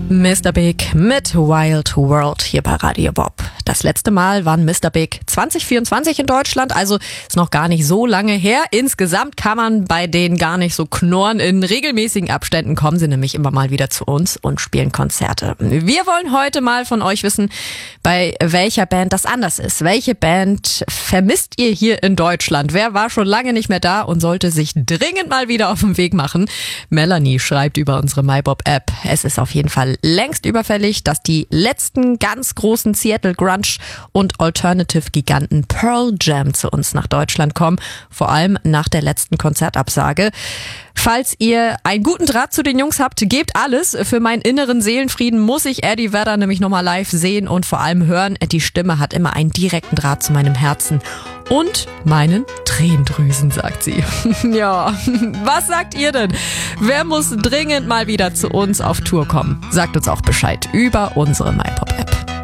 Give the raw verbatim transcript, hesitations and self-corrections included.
Mister Big mit Wild World hier bei Radio Bob. Das letzte Mal waren Mister Big zwanzig vierundzwanzig in Deutschland, also ist noch gar nicht so lange her. Insgesamt kann man bei denen gar nicht so knurren. In regelmäßigen Abständen kommen sie nämlich immer mal wieder zu uns und spielen Konzerte. Wir wollen heute mal von euch wissen, bei welcher Band das anders ist. Welche Band vermisst ihr hier in Deutschland? Wer war schon lange nicht mehr da und sollte sich dringend mal wieder auf den Weg machen? Melanie schreibt über unsere MyBob-App. Es ist auf jeden Fall längst überfällig, dass die letzten ganz großen Seattle Grunge und Alternative-Giganten Pearl Jam zu uns nach Deutschland kommen, vor allem nach der letzten Konzertabsage. Falls ihr einen guten Draht zu den Jungs habt, gebt alles. Für meinen inneren Seelenfrieden muss ich Eddie Vedder nämlich nochmal live sehen und vor allem hören. Die Stimme hat immer einen direkten Draht zu meinem Herzen und meinen Tränendrüsen, sagt sie. Ja, was sagt ihr denn? Wer muss dringend mal wieder zu uns auf Tour kommen? Sagt uns auch Bescheid über unsere MyPop-App.